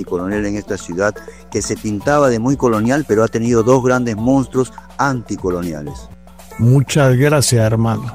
anticolonial en esta ciudad que se pintaba de muy colonial, pero ha tenido dos grandes monstruos anticoloniales. Muchas gracias, hermano.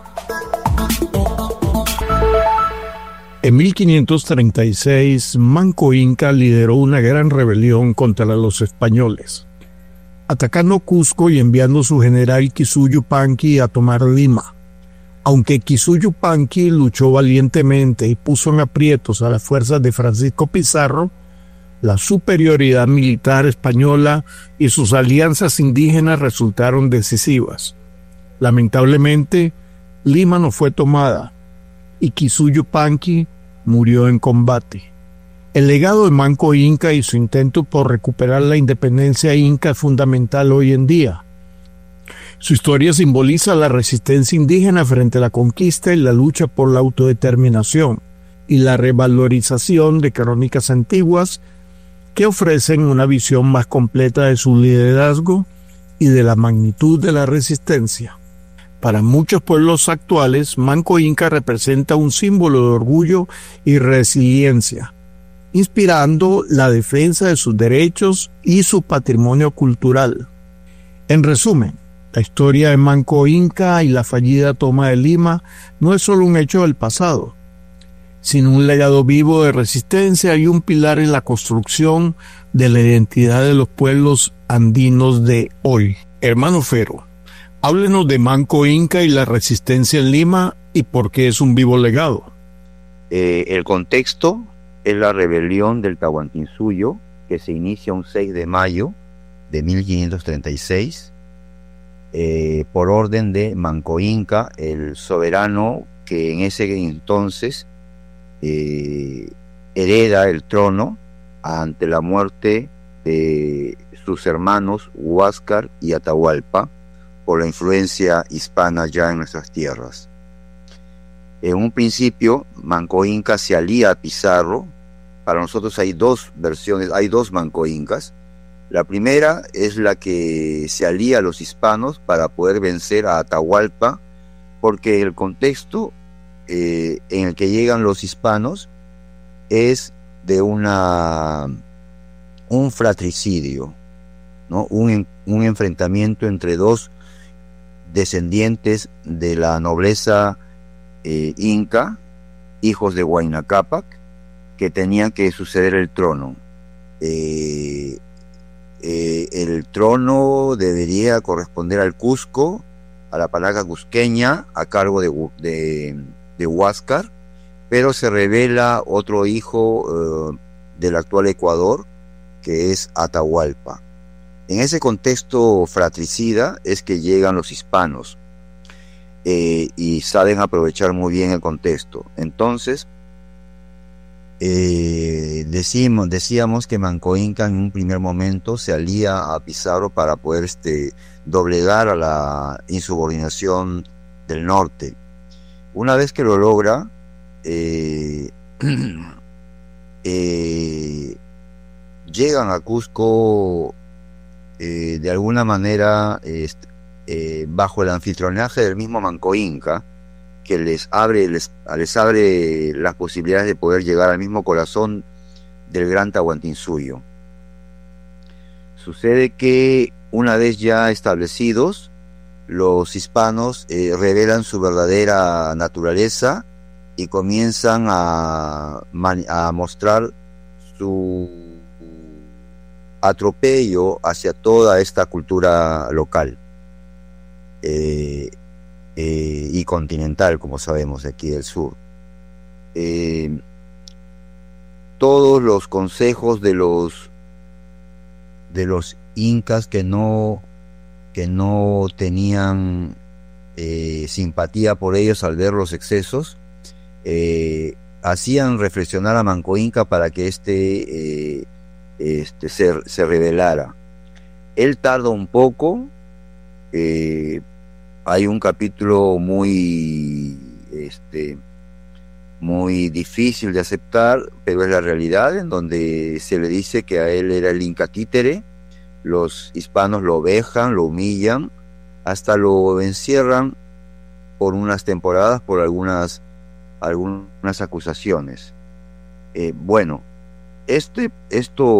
En 1536, Manco Inca lideró una gran rebelión contra los españoles, atacando Cusco y enviando a su general Kisu Yupanqui a tomar Lima. Aunque Kisu Yupanqui luchó valientemente y puso en aprietos a las fuerzas de Francisco Pizarro, la superioridad militar española y sus alianzas indígenas resultaron decisivas. Lamentablemente, Lima no fue tomada y Kisu Yupanqui murió en combate. El legado de Manco Inca y su intento por recuperar la independencia inca es fundamental hoy en día. Su historia simboliza la resistencia indígena frente a la conquista y la lucha por la autodeterminación y la revalorización de crónicas antiguas que ofrecen una visión más completa de su liderazgo y de la magnitud de la resistencia. Para muchos pueblos actuales, Manco Inca representa un símbolo de orgullo y resiliencia, inspirando la defensa de sus derechos y su patrimonio cultural. En resumen, la historia de Manco Inca y la fallida toma de Lima no es solo un hecho del pasado, sino un legado vivo de resistencia y un pilar en la construcción de la identidad de los pueblos andinos de hoy. Hermano Fero, háblenos de Manco Inca y la resistencia en Lima y por qué es un vivo legado. El contexto es la rebelión del Tahuantinsuyo, que se inicia un 6 de mayo de 1536, por orden de Manco Inca, el soberano que en ese entonces hereda el trono ante la muerte de sus hermanos Huáscar y Atahualpa, por la influencia hispana ya en nuestras tierras. En un principio, Manco Inca se alía a Pizarro. Para nosotros hay dos versiones, hay dos Manco Incas. La primera es la que se alía a los hispanos para poder vencer a Atahualpa, porque el contexto en el que llegan los hispanos es de un fratricidio, ¿no? Un enfrentamiento entre dos descendientes de la nobleza inca, hijos de Huayna Cápac, que tenían que suceder el trono. El trono debería corresponder al Cusco, a la palaga cusqueña, a cargo de Huáscar, pero se revela otro hijo del actual Ecuador, que es Atahualpa. En ese contexto fratricida es que llegan los hispanos y saben aprovechar muy bien el contexto. Entonces, decíamos que Manco Inca en un primer momento se alía a Pizarro para poder doblegar a la insubordinación del norte. Una vez que lo logra, llegan a Cusco de alguna manera bajo el anfitrionaje del mismo Manco Inca, que les abre las posibilidades de poder llegar al mismo corazón del gran Tahuantinsuyo. Sucede que una vez ya establecidos, los hispanos revelan su verdadera naturaleza y comienzan a mostrar su atropello hacia toda esta cultura local y continental, como sabemos, aquí del sur. Todos los consejos de los incas que no tenían simpatía por ellos al ver los excesos, hacían reflexionar a Manco Inca para que se rebelara. Él tarda un poco. Hay un capítulo muy difícil de aceptar, pero es la realidad, en donde se le dice que a él era el Inca títere. Los hispanos lo vejan, lo humillan, hasta lo encierran por unas temporadas por algunas acusaciones. Esto